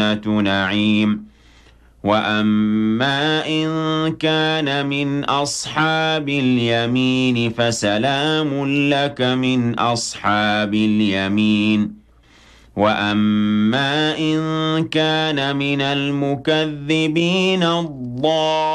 نعيم وأما إن كان من أصحاب اليمين فسلام لك من أصحاب اليمين وأما إن كان من المكذبين الضالين